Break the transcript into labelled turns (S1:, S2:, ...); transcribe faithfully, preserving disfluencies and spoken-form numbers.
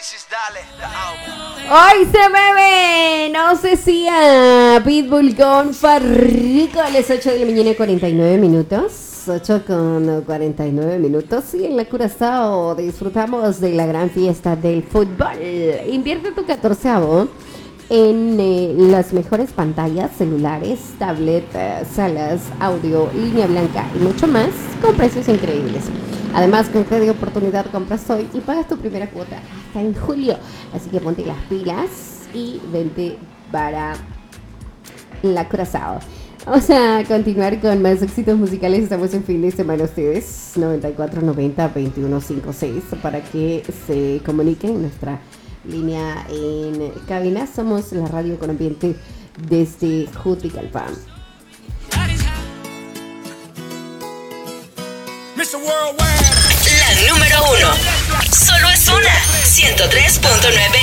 S1: Hoy se bebe, no se siga Pitbull con Farruko a las ocho de la mañana, cuarenta y nueve minutos. ocho con cuarenta y nueve minutos. Y en la Curazao disfrutamos de la gran fiesta del fútbol. Invierte tu catorceavo en eh, las mejores pantallas, celulares, tabletas, salas, audio, línea blanca y mucho más con precios increíbles. Además, con crédito de oportunidad compras hoy y pagas tu primera cuota hasta en julio. Así que ponte las pilas y vente para la Curazao. Vamos a continuar con más éxitos musicales. Estamos en fin de semana ustedes. noventa y cuatro noventa veintiuno cincuenta y seis para que se comuniquen en nuestra línea en cabina. Somos la radio con ambiente desde Juticalpa.
S2: La número uno. Solo es una. ciento tres punto nueve